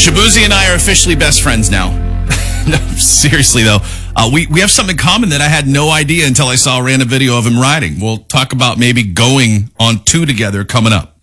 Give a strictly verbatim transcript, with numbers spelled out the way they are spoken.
Shabuzi and I are officially best friends now. No, seriously, though. Uh, we, we have something in common that I had no idea until I saw a random video of him riding. We'll talk about maybe going on two together coming up.